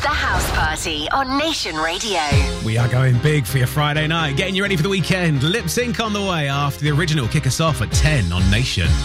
The House Party on Nation Radio. We are going big for your Friday night, getting you ready for the weekend. Lip Sync on the way after the original kick us off at 10 on Nation.